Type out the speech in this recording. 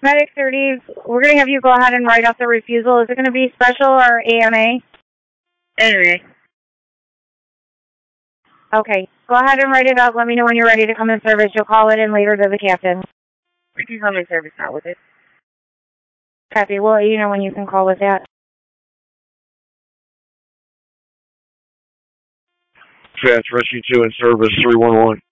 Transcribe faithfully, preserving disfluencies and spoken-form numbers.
Medic thirty, we're going to have you go ahead and write up the refusal. Is it going to be special or A M A? A M A. Okay, go ahead and write it up. Let me know when you're ready to come in service. You'll call it in later to the captain. We can come in service now with it. Copy. We'll let you know when you can call with that. Fast Rescue two in service, three one one.